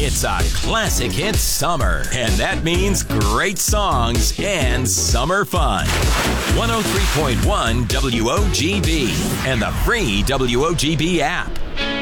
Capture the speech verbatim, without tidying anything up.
It's a classic hit summer, and that means great songs and summer fun. one oh three point one W O G B and the free W O G B app.